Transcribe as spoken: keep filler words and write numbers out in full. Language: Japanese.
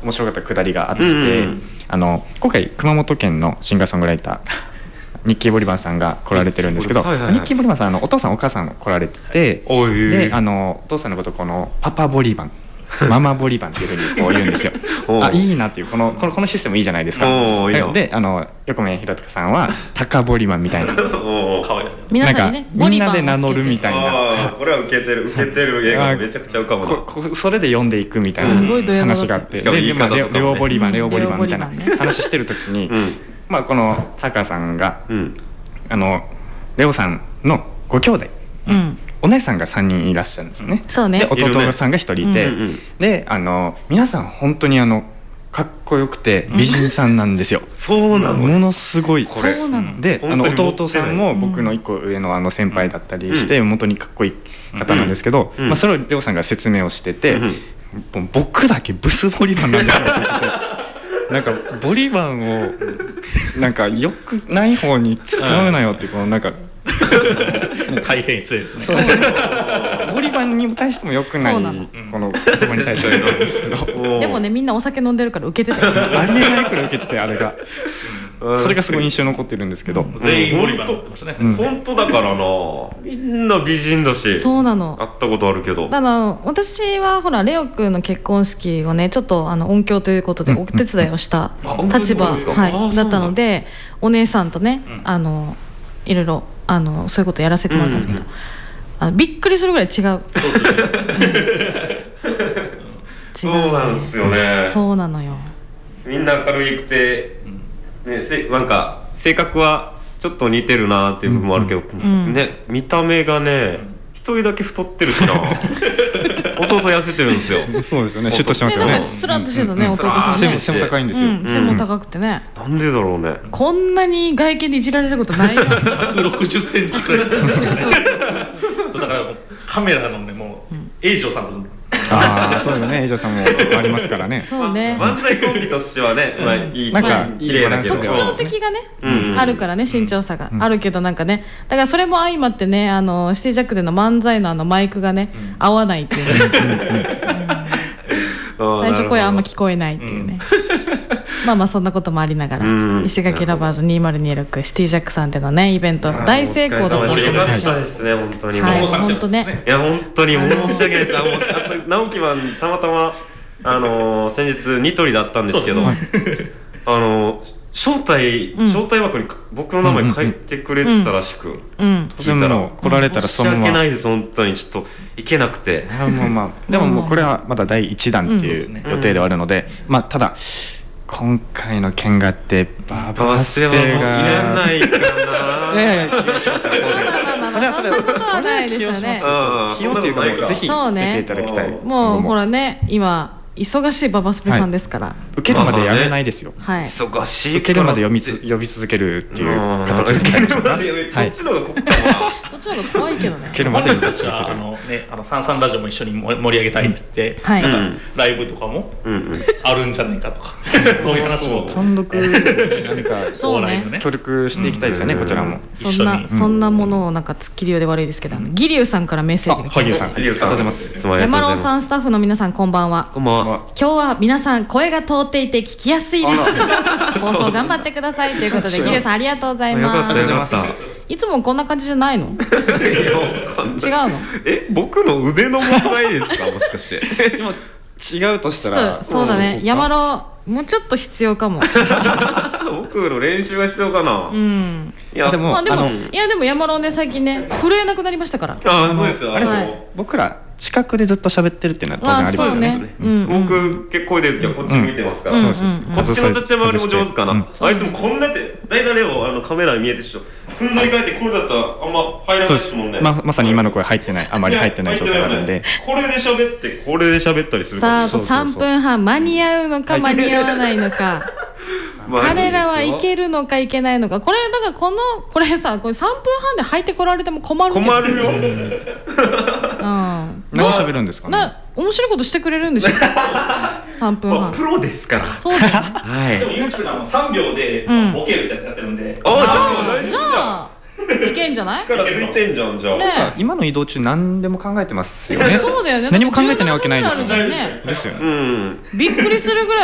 面白かったくだりがあって、 うんうん、 あの今回熊本県のシンガーソングライターニッキー・ボリバンさんが来られてるんですけど、はいはいはい、ニッキー・ボリバンさんあのお父さんお母さん来られてて、であのお父さんのことこのパパボリバンママボリバンっていうふうにこう言うんですよあ、いいなっていうこの、この、このシステムいいじゃないですか。であの横目ひろたかさんはタカボリバンみたいな皆さんにねみんなで名乗るみたいな、 あこれは受けてる受けてる映画めちゃくちゃ浮かぶなここそれで読んでいくみたいな話があって、でレオボリバンレオボリバンみたいな話してる時に、うん、まあこのタカさんが、うん、あのレオさんのご兄弟、うん、お姉さんがさんにんいらっしゃるんですよね。 そうね。 で弟さんがひとりいて、うんうん、であの皆さん本当にあのかっこよくて美人さんなんですよ、うん、 そうなの、 ものすごいこれそうなので、あの弟さんも僕のいっこ上のあの先輩だったりして、うん、本当にかっこいい方なんですけど、うんまあ、それをレオさんが説明をしてて、うん、僕だけブスボリバンなんですよって言っててなんかボリバンをなんかよくない方に使うなよってこのなんか大変失礼ですね。 そうボリバンに対してもよくないこの言葉に対してはなんですけどでもねみんなお酒飲んでるから受けてたよありえないくらい受けててあれがそれがすごい印象に残ってるんですけど、 うん、全員ボリバンになってましたね、 うん、本当だからなみんな美人だしそうなの会ったことあるけどだから私はほらレオくんの結婚式をねちょっとあの音響ということでお手伝いをした立場、はい、だったのでお姉さんとね、うん、あのいろいろあのそういうことやらせてもらったんですけど、うんうん、あのびっくりするぐらい違う。そうそうなんですよね。 そうなのよ。みんな明るくて、ね、せなんか性格はちょっと似てるなっていう部分もあるけど、うんうん、ね見た目がね一人だけ太ってるしな弟痩せてるんですよ。 そうですよね。シュッとしてますよね。 スラッとしてたね、弟さんね。 背も高いんですよ。 背も高くてね。 なんでだろうね。 こんなに外見でいじられることないよ。ひゃくろくじゅっセンチくらいです。そうだからカメラのねもうエイジョさんと。 ああそうだね、エイジョさんもありますからね。 そうね。 漫才コンビとしてはね、まあいいなんか綺麗だけど。 特徴的がねあるからね、身長差があるけどなんかね、だからそれも相まってね、あのシティジャックでの漫才のあのマイクがね合わないっていうね。最初声あんま聞こえないっていうね。まあまあそんなこともありながら石垣ラバーズにせんにじゅうろくシティジャックさんでのねイベント大成功だったので、よかったですね本当に。 はい本当ね。 いや本当に申し訳ないです。あの直樹はたまたまあの先日ニトリだったんですけど、あの招待招待枠に僕の名前書いてくれてたらしく、 聞いたら来られたらそのまま。 申し訳ないです本当にちょっと行けなくて。 まあまあでももうこれはまだだいいちだんっていう予定ではあるので、まあただ。今回の件があってバーバスペがいらないかな。 ええ気がしますよ。 それはそれはことはないですよね。 起用というかぜひ出ていただきたい。 もうほらね今忙しいババスペさんですから、 受けるまでやめないですよ。 忙しい受けるまで呼び呼び続けるっていう形で。 そっちの方がこっかそっちの方が怖いけどね。 受けるまで僕たちはあのねあのサンサンラジオも一緒に盛り上げたいっつってライブとかもあるんじゃないかとかそういう話も単独何かそうね協力していきたいですよねこちらも。 そんなそんなものをなんか突っ切りようで悪いですけど、ギリュウさんからメッセージが来ました。 ありがとうございます。 山郎さんスタッフの皆さんこんばんは。 こんばんは。 今日は皆さん声が通っていて聞きやすいです。放送頑張ってくださいということでギリュウさんありがとうございます。いつもこんな感じじゃないの？違うの？ え、僕の腕の問題ですかもしかして。 今違うとしたらそうだね。山郎もうちょっと必要かも。 僕の練習が必要かな。うん。 いやでもでもいやでも山郎ね最近ね震えなくなりましたから。 ああそうですよ。あれ僕ら近くでずっと喋ってるっていうのは当然ありますよね。 僕結構声出る時はこっち見てますから。こっちの立ち回りも上手かな。あいつもこんなって大体レオあのカメラに見えてるでしょ。ふんぞり返ってこれだったらあんま入らないですもんね。 ままさに今の声入ってないあまり入ってない状態があるんで。 これで喋ってこれで喋ったりする。 さああとさんぷんはん間に合うのか間に合わないのか。彼らはいけるのかいけないのか。これだからこのこれさこれさんぷんはんで入ってこられても困るけど。 困るよ。 何喋るんですかね。 面白いことしてくれるんでしょ。さんぷんはん。 プロですから。 そうだよ。 はい。 でも YouTube のさんびょうでボケるってやつやってるんで。 ああじゃあいけんじゃない？ 力ついてんじゃんじゃあ。 今の移動中何でも考えてますよね。 そうだよね。 何も考えてないわけないですよね。 ですよね。 うん。 びっくりするぐらい